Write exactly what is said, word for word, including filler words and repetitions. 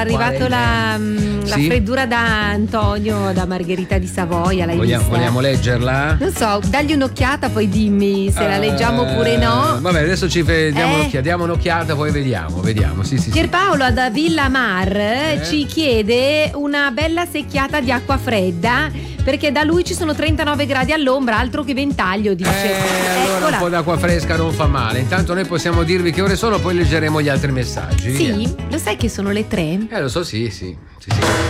arrivato la, la Sì? freddura da Antonio, da Margherita di Savoia. L'hai Vogliamo, vista? vogliamo leggerla? Non so, dagli un'occhiata, poi dimmi se la leggiamo oppure no. Vabbè, adesso ci fe- diamo, Eh. un'occhiata, diamo un'occhiata, poi vediamo, vediamo. Sì, sì, sì. Pierpaolo da Villa Mar Eh? ci chiede una bella secchiata di acqua fredda, perché da lui ci sono trentanove gradi all'ombra, altro che ventaglio, dice. Eh, allora Eccola. un po' d'acqua fresca non fa male. Intanto noi possiamo dirvi che ore sono, poi leggeremo gli altri messaggi. Sì, lo sai che sono le tre? Eh, lo so, sì, sì. sì, sì.